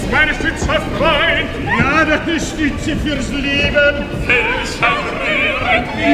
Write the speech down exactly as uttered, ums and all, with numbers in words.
Ist meine Stütze fein? Ja, das ist Stütze fürs Leben. Welch ein rührend